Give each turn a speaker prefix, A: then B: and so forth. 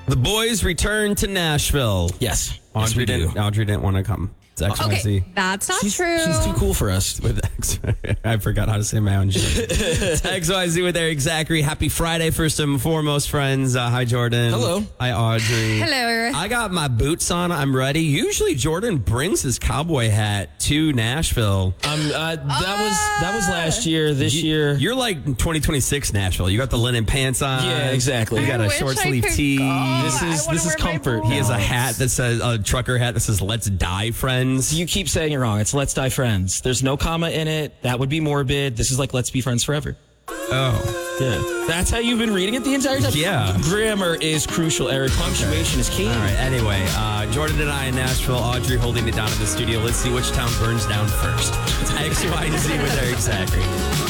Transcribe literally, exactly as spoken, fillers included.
A: The boys return to Nashville.
B: Yes.
A: Audrey
B: yes, we
A: didn't.
B: do.
A: Audrey didn't want to come. It's X Y Z.
C: Okay, that's not
B: She's,
C: true.
B: she's too cool for us.
A: With X, I forgot how to say my own shit. It's X Y Z with Eric Zachary. Happy Friday, first and foremost, friends. Uh, hi, Jordan.
B: Hello.
A: Hi, Audrey.
C: Hello.
A: I got my boots on. I'm ready. Usually, Jordan brings his cowboy hat to Nashville.
B: Um, uh, that was that was last year. This year,
A: You're like twenty twenty-six Nashville. You got the linen pants on.
B: yeah, exactly.
A: You got
C: I
A: a
C: wish
A: short
C: I
A: sleeve
C: could
A: tee.
C: go.
B: This
C: I
B: is
C: wanna
B: this is
C: wear my
B: comfort.
C: boots.
A: He has a hat that says a trucker hat that says "Let's die, friends."
B: You keep saying it wrong. It's Let's Die Friends. There's no comma in it. That would be morbid. This is like Let's Be Friends Forever.
A: Oh,
B: Yeah. That's how you've been reading it the entire time?
A: Yeah.
B: Grammar is crucial, Eric. Punctuation is key.
A: all right. Anyway, uh, Jordan and I in Nashville. Audrey holding it down in the studio. Let's see which town burns down first. X Y Z with Eric Zachary.